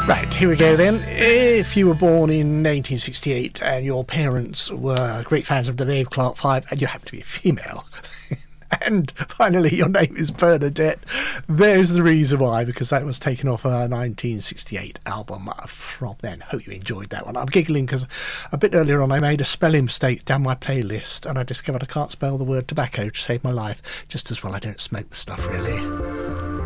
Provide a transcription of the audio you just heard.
Right, here we go then. If you were born in 1968 and your parents were great fans of the Dave Clark 5 and you happen to be a female, and finally your name is Bernadette, there's the reason why, because that was taken off a 1968 album from then. Hope you enjoyed that one. I'm giggling because a bit earlier on I made a spelling mistake down my playlist and I discovered I can't spell the word tobacco to save my life. Just as well I don't smoke the stuff, really.